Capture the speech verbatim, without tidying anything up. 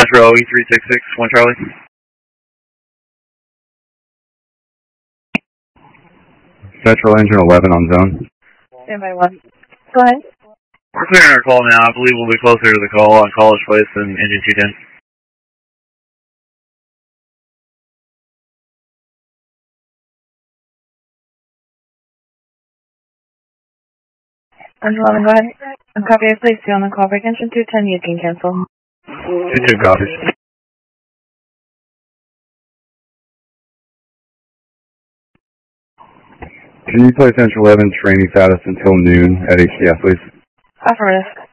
Metro E three six six, one Charlie. Central Engine eleven on zone. Stand by one. Go ahead. We're clearing our call now. I believe we'll be closer to the call on College Place than Engine two ten. Engine eleven, go ahead. I'm copy. I placed you on the call break. Engine two ten, you can cancel. two two copies. Can you place Engine eleven training status until noon at H C F, please? Affirmative.